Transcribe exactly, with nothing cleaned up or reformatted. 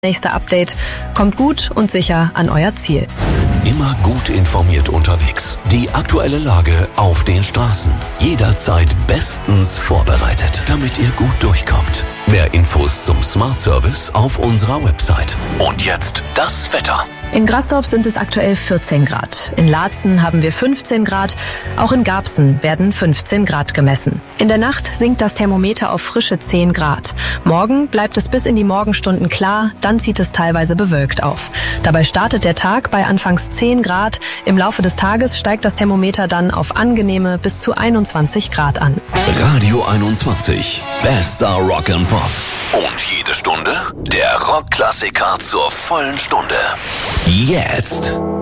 Nächste Update kommt gut und sicher an euer Ziel. Immer gut informiert unterwegs. Die aktuelle Lage auf den Straßen. Jederzeit bestens vorbereitet, damit ihr gut durchkommt. Mehr Infos zum Smart Service auf unserer Website. Und jetzt das Wetter. In Grasdorf sind es aktuell vierzehn Grad. In Laatzen haben wir fünfzehn Grad. Auch in Garbsen werden fünfzehn Grad gemessen. In der Nacht sinkt das Thermometer auf frische zehn Grad. Morgen bleibt es bis in die Morgenstunden klar, dann zieht es teilweise bewölkt auf. Dabei startet der Tag bei anfangs zehn Grad. Im Laufe des Tages steigt das Thermometer dann auf angenehme bis zu einundzwanzig Grad an. Radio einundzwanzig. Bester Rock and Pop. Und jede Stunde der Rockklassiker zur vollen Stunde. Jetzt.